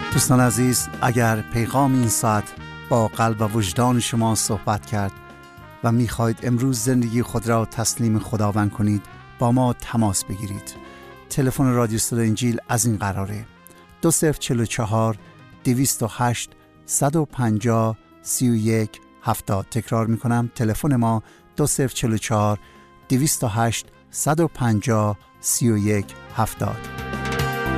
دوستان عزیز، اگر پیغام این ساعت با قلب و وجدان شما صحبت کرد و میخواهید امروز زندگی خود را تسلیم خداوند کنید، با ما تماس بگیرید. تلفن رادیو صدای انجیل از این قراره: 2044 208 150 31 70. تکرار میکنم، تلفن ما 2044 208 150 31 70.